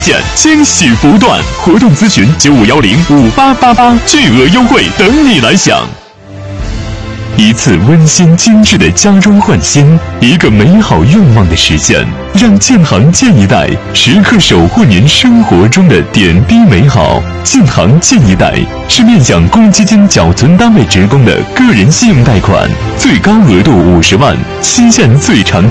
惊喜不断，活动咨询95105888，巨额优惠等你来享。一次温馨精致的家中换新，一个美好愿望的实现，让建行建一代时刻守护您生活中的点滴美好。建行建一代是面向公积金缴存单位职工的个人信用贷款，最高额度50万，期限最长